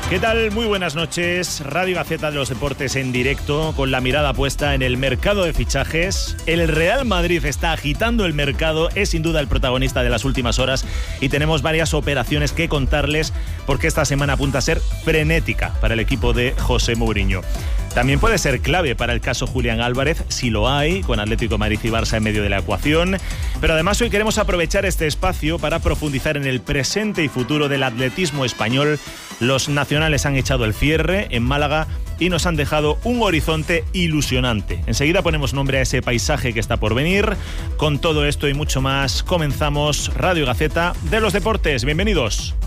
¿Qué tal? Muy buenas noches. Radio Gaceta de los Deportes en directo, con la mirada puesta en el mercado de fichajes. El Real Madrid está agitando el mercado, es sin duda el protagonista de las últimas horas y tenemos varias operaciones que contarles porque esta semana apunta a ser frenética para el equipo de José Mourinho. También puede ser clave para el caso Julián Álvarez, si lo hay, con Atlético de Madrid y Barça en medio de la ecuación. Pero además hoy queremos aprovechar este espacio para profundizar en el presente y futuro del atletismo español. Los nacionales han echado el cierre en Málaga y nos han dejado un horizonte ilusionante. Enseguida ponemos nombre a ese paisaje que está por venir. Con todo esto y mucho más, comenzamos Radio Gaceta de los Deportes. Bienvenidos.